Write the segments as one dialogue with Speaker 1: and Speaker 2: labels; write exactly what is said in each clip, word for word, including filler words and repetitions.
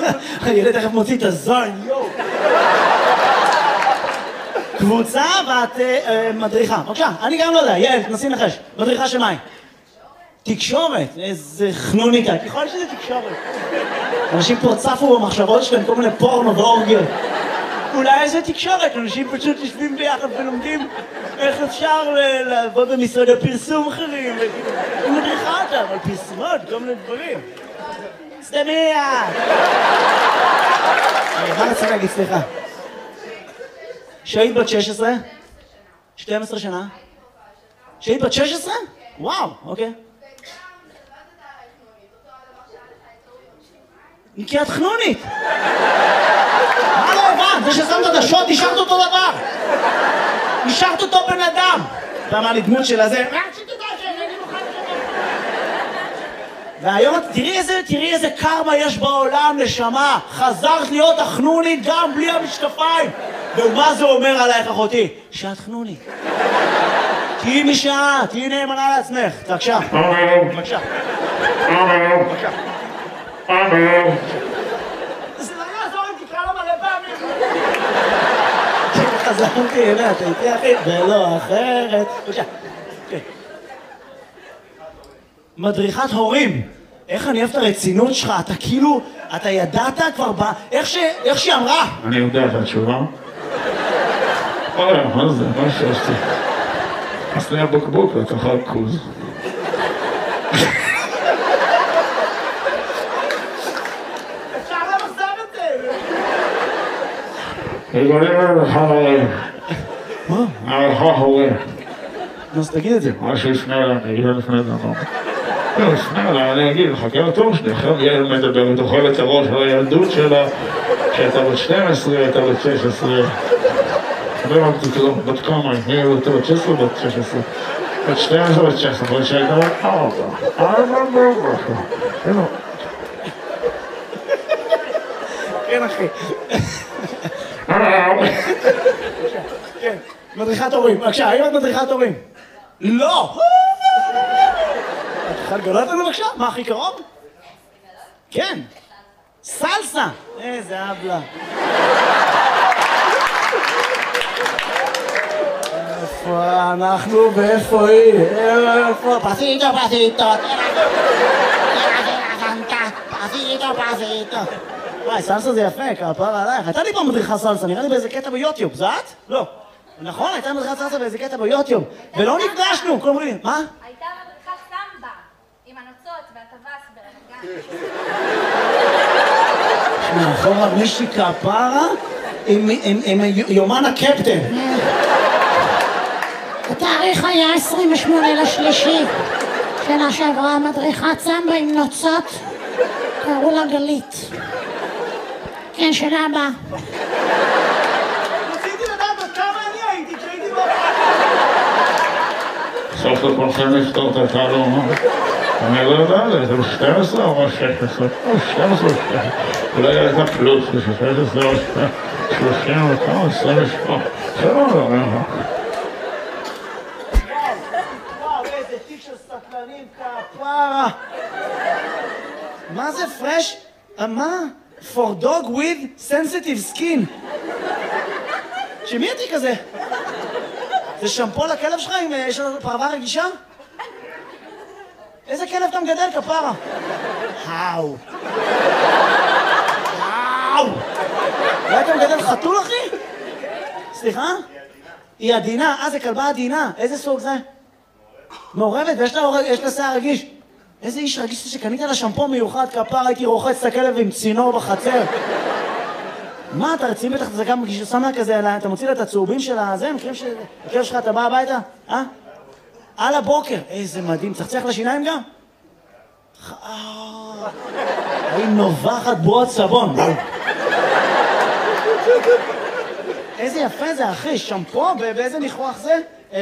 Speaker 1: הילד תכף מוציא את הזין, יואו. קבוצה ואת מדריכה. בבקשה, אני גם לא יודע, יעל, תנסי לנחש. מדריכה של מה היא? תקשורת. איזה חנוניקה. ככל שזה תקשורת. אנשים פה צפו במחשבות שלהם, כל מיני פורנו ואורגיות. אולי איזה תקשורת, אנשים פשוט יושבים ביחד ולומדים איך אפשר לעבוד במשרדי פרסום אחרים. היא מדריכה אותם על פרסומות, כל מיני דברים. סתמיה! מה רצה להגיד, סליחה? שהיית בת שש עשרה? שתים עשרה שנה? שהיית בת שש עשרה? וואו, אוקיי. כי את חנונית! מה לא הבנת? זה ששמת את השוט, השארת אותו דבר! השארת אותו בן אדם! אתה אמר לי דמות של הזה, והיום תראי איזה, תראי איזה קרמה יש בעולם, נשמה. חזרת להיות החנונית גם בלי המשקפיים. ומה זה אומר עלייך, אחותי? שאת חנונית. תהיי משעה, תהיי נאמנה לעצמך. בבקשה. בבקשה. בבקשה. זה לא יעזור אם תקרא לו מלא פעמים. חזרתי אליה, אתה איתי אחי, ולא אחרת. בבקשה. מדריכת הורים. איך אני אוהב את הרצינות שלך, אתה כאילו, אתה ידעת כבר ב... איך ש... איך שהיא אמרה?
Speaker 2: אני יודע את התשובה. אוי, מה זה? מה שעשתי? עשני הבקבוק ותאכל כוז.
Speaker 1: אפשר למחזר את זה!
Speaker 2: יגולים למחה הורים.
Speaker 1: מה?
Speaker 2: המחה הורים.
Speaker 1: אז תגיד את זה.
Speaker 2: מה שיפנה אליי, אני אגיד לפני דבר. לא, יפנה אליי, אני אגיד, חכה לתור שלי, עכשיו יעל מדברת, אוכל את הראש על הילדות שלה, שהייתה בת שתים עשרה, הייתה בת שש עשרה. לא אמרתי כלום, בת כמה, היא הייתה בת שש עשרה, בת שש עשרה. בת שתים עשרה, בת שש עשרה, שהייתה בת ארבע. ארבע, ארבע, ארבע.
Speaker 1: כן, אחי. כן, מדריכת הורים. בבקשה, האם את מדריכת הורים? לא! את יכולה לגלות לנו בבקשה? מה הכי קרוב? כן. סלסה! איזה אבלה. איפה אנחנו ואיפה היא? איפה? פסיטו, פסיטו. פסיטו, פסיטו. וואי, סלסה זה יפה, כפרה עלייך. הייתה לי פה מדריכה סלסה, נראה לי באיזה קטע ביוטיוב. זה את? לא. נכון, הייתה מדריכת סלסה באיזה קטע ביוטיוב. ולא נפגשנו, כל מיני. מה?
Speaker 3: הייתה מדריכת סמבה, עם הנוצות והטווס ברמת גן.
Speaker 1: מאחורה מישהי כפרה עם יומן הקפטן.
Speaker 4: התאריך היה עשרים ושמונה לשלישי. שנה שעברה מדריכת סמבה עם נוצות. קראו לה גלית. כן, שנה הבאה.
Speaker 1: רציתי לדעת עד כמה אני הייתי כשהייתי בו.
Speaker 2: סוף לכולכם לפתור את התעלום, אני לא יודע, זה שתים עשרה או שש עשרה? או שתים עשרה או שש עשרה. אולי הייתה פלוס, זה שש עשרה או שלושים וכמה, עשרים ושמונה. זה לא לא, לא.
Speaker 1: וואו, איזה תיק של סטלנים כפרה. מה זה פרש? מה? For dog with sensitive skin. שמי התיק הזה? זה שמפו לכלב שלך אם יש לנו פרווה רגישה? איזה כלב אתה מגדל, כפרה? האו. האו. אולי אתה מגדל חתול, אחי? סליחה? היא עדינה. אה, זה כלבה עדינה. איזה סוג זה? מעורבת, ויש לה שיער רגיש. איזה איש רגיש שקנית לה שמפו מיוחד, כפרה, הייתי רוחץ את הכלב עם צינור בחצר. מה, אתה רציני בטח, זה גם שם לה כזה, אתה מוציא לה את הצהובים של הזה, מכירים שהכלב שלך, אתה בא הביתה? אה? על הבוקר. איזה מדהים, צחצח לשיניים גם? היא נובחת בועות סבון. איזה יפה זה, אחי, שמפו, באיזה ניחוח זה?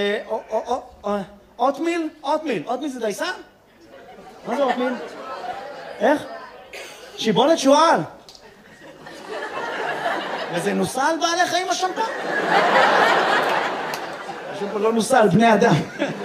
Speaker 1: אוטמיל? אוטמיל. אוטמיל זה דייסה? מה זה אוטמיל? איך? שיבולת שועל. וזה נוסע על בעלי חיים השמפו? השמפו לא נוסע על בני אדם.